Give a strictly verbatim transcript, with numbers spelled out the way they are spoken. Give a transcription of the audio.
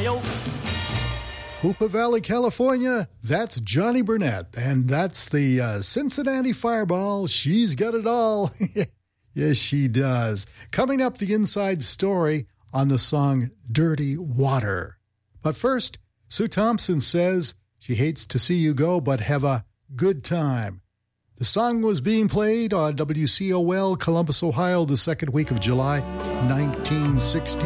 Ohio. Hoopa Valley, California, that's Johnny Burnett, and that's the uh, Cincinnati Fireball. She's got it all. Yes, she does. Coming up, the inside story on the song Dirty Water. But first, Sue Thompson says she hates to see you go, but have a good time. The song was being played on W C O L, Columbus, Ohio, the second week of July, nineteen sixty.